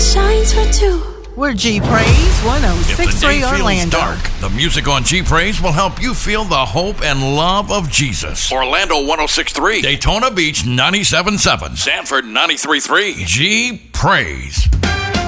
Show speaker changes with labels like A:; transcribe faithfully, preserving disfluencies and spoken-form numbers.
A: shines for two.
B: We're G Praise one oh six point three
C: If the day
B: Orlando.
C: feels dark, the music on G Praise will help you feel the hope and love of Jesus. Orlando one oh six point three, Daytona Beach ninety-seven point seven, Sanford ninety-three point three. G Praise.